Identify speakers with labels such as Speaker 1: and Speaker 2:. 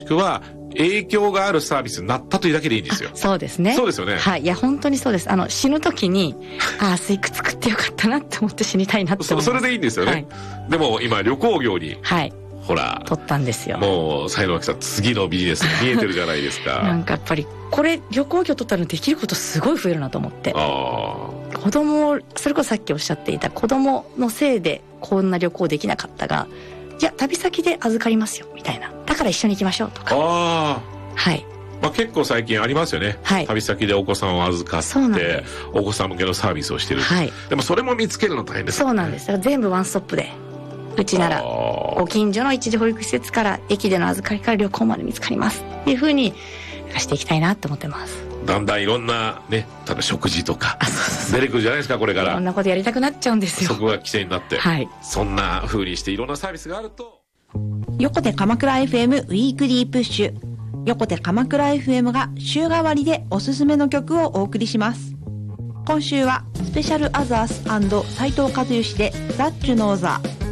Speaker 1: くは影響があるサービスになったというだけでいいんですよ。
Speaker 2: そうですね。
Speaker 1: そうですよね。
Speaker 2: はい。いや、本当にそうです。死ぬ時に、明日いくつ食ってよかったなって思って死にたいなって思います。
Speaker 1: それでいいんですよね。はい、でも今、旅行業に。
Speaker 2: はい。
Speaker 1: ほら。
Speaker 2: 取ったんですよ。
Speaker 1: もう、才能さん、次のビジネスが見えてるじゃないですか。
Speaker 2: なんかやっぱり、これ、旅行業取ったらできることすごい増えるなと思って。子供、それこそさっきおっしゃっていた子供のせいでこんな旅行できなかったが、いや、旅先で預かりますよ、みたいな。だから一緒に行きましょうとか。はい。
Speaker 1: まあ、結構最近ありますよね。はい。旅先でお子さんを預かって、お子さん向けのサービスをしてる。はい。でもそれも見つけるの大変ですよね。
Speaker 2: そうなんです。だから全部ワンストップで。うちなら、ご近所の一時保育施設から、駅での預かりから旅行まで見つかります。っていう風にしていきたいなと思ってます。
Speaker 1: だんだんいろんなね、例えば食事とか出てくるじゃないですか、これから。
Speaker 2: いろんなことやりたくなっちゃうんですよ。
Speaker 1: そこが規制になって。
Speaker 2: はい。
Speaker 1: そんな風にしていろんなサービスがあると。
Speaker 3: 横手鎌倉 FM ウィークリープッシュ。横手鎌倉 FM が週替わりでおすすめの曲をお送りします。今週はスペシャルアザース&斉藤和義でザッチュノーザー。